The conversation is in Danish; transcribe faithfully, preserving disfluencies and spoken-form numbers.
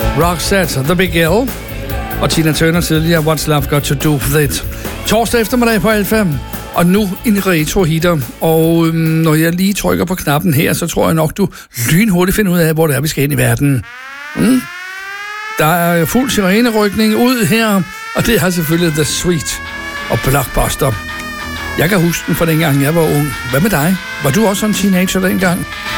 Roxette, The Big L, og Tina Turner tidligere, What's Love Got To Do With It. Torsdag eftermiddag på L fem, og nu en retro-hitter. Og øhm, når jeg lige trykker på knappen her, så tror jeg nok, du lynhurtigt finder ud af, hvor det er, vi skal ind i verden. Mm? Der er fuld sirenerykning ud her, og det har selvfølgelig The Sweet og Blockbuster. Jeg kan huske den fra dengang, jeg var ung. Hvad med dig? Var du også en teenager dengang?